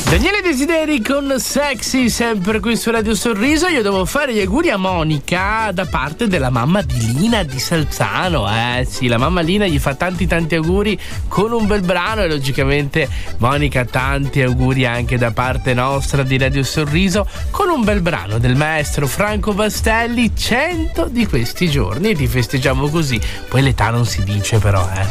Daniele Desideri con Sexy, sempre qui su Radio Sorriso. Io devo fare gli auguri a Monica da parte della mamma di Lina di Salzano. Sì, la mamma Lina gli fa tanti auguri con un bel brano e logicamente Monica tanti auguri anche da parte nostra di Radio Sorriso con un bel brano del maestro Franco Bastelli, 100 di questi giorni, e ti festeggiamo così. Poi l'età non si dice però,